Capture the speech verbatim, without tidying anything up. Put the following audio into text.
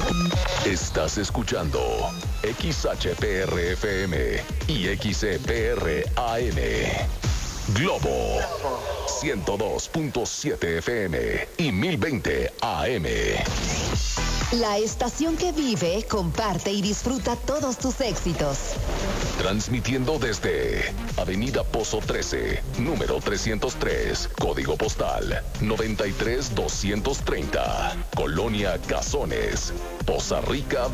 Estás escuchando X H P R F M y X E P R A M. Globo ciento dos punto siete F M y mil veinte A M. La estación que vive, comparte y disfruta todos tus éxitos. Transmitiendo desde Avenida Pozo trece, número trescientos tres, código postal noventa y tres doscientos treinta, Colonia Cazones, Poza Rica,